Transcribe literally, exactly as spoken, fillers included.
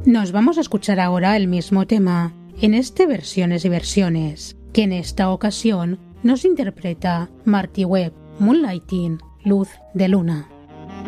Nos vamos a escuchar ahora el mismo tema, en este Versiones y Versiones, que en esta ocasión nos interpreta Martí Webb, Moonlighting, Luz de Luna.